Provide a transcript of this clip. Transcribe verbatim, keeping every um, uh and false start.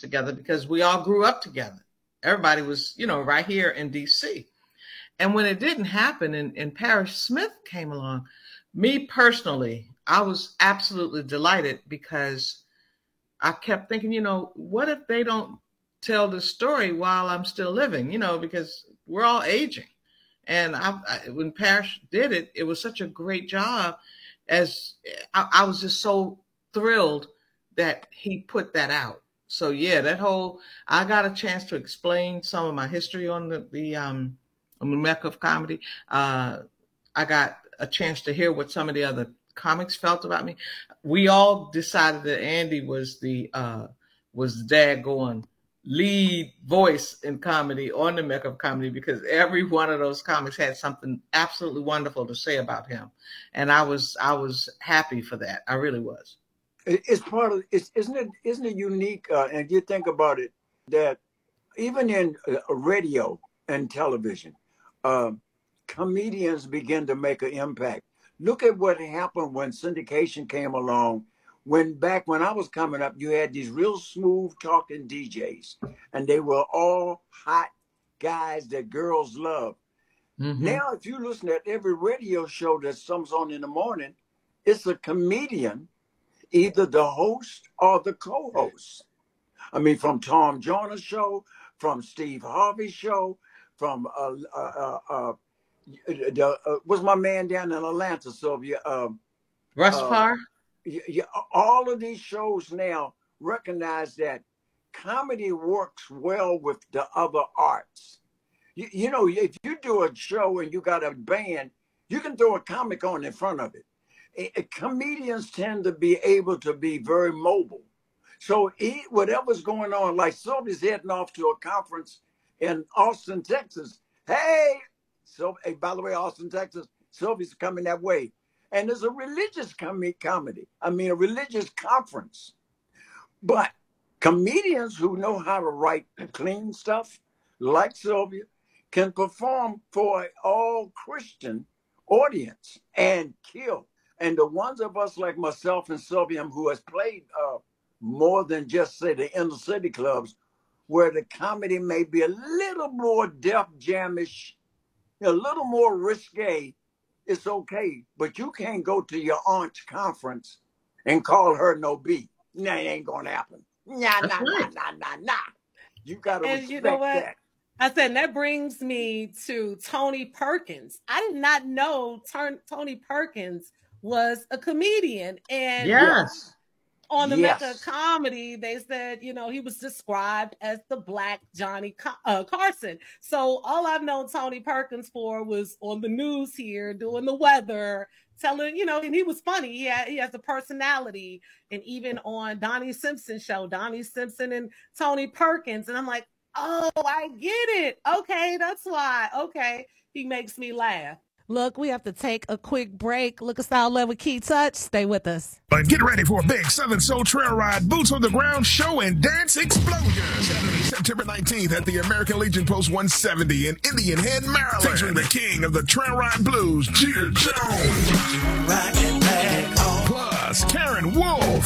together because we all grew up together. Everybody was, you know, right here in D C. And when it didn't happen and, and Parrish Smith came along, me personally, I was absolutely delighted because I kept thinking, you know, what if they don't tell the story while I'm still living, you know, because we're all aging. And I, I, when Parrish did it, it was such a great job. As I, I was just so thrilled that he put that out. So yeah, that whole, I got a chance to explain some of my history on the, the um, on the Mecca of Comedy. Uh, I got a chance to hear what some of the other comics felt about me. We all decided that Andy was the uh, was the daggone lead voice in comedy on the Mecca of Comedy because every one of those comics had something absolutely wonderful to say about him, and I was I was happy for that. I really was. It's part of it's isn't it isn't it unique? Uh, and you think about it that even in uh, radio and television, uh, comedians begin to make an impact. Look at what happened when syndication came along. When back when I was coming up, you had these real smooth talking D Js, and they were all hot guys that girls love. Mm-hmm. Now, if you listen to every radio show that comes on in the morning, it's a comedian, either the host or the co-host. I mean, from Tom Joyner's show, from Steve Harvey's show, from uh, uh, uh, uh, the, uh, what's my man down in Atlanta, Sylvia? Uh, Russ uh, Parr? Yeah, all of these shows now recognize that comedy works well with the other arts. You, you know, if you do a show and you got a band, you can throw a comic on in front of it. it, it comedians tend to be able to be very mobile. So he, whatever's going on, like Sylvia's heading off to a conference in Austin, Texas. Hey, so hey, by the way, Austin, Texas, Sylvia's coming that way. And there's a religious com- comedy. I mean, a religious conference. But comedians who know how to write clean stuff, like Sylvia, can perform for an all-Christian audience and kill. And the ones of us like myself and Sylvia who has played uh, more than just, say, the inner city clubs, where the comedy may be a little more Def Jam-ish, a little more risque, it's okay, but you can't go to your aunt's conference and call her no B. Nah, it ain't gonna happen. Nah, nah, nah, nah, nah, nah. You gotta and respect you know what? that. I said, that brings me to Tony Perkins. I did not know T- Tony Perkins was a comedian. And yes. on the yes. Mecca Comedy, they said, you know, he was described as the Black Johnny uh, Carson. So all I've known Tony Perkins for was on the news here, doing the weather, telling, you know, and he was funny. He, had, he has a personality. And even on Donnie Simpson's show, Donnie Simpson and Tony Perkins. And I'm like, oh, I get it. Okay, that's why. Okay, he makes me laugh. Look, we have to take a quick break. Look us out, Love with Key Touch. Stay with us. But get ready for a big Southern Soul Trail Ride, Boots on the Ground show and dance explosion. Saturday, September nineteenth at the American Legion Post one seventy in Indian Head, Maryland. Featuring the king of the Trail Ride Blues, Jeter Jones. Plus, Karen Wolf.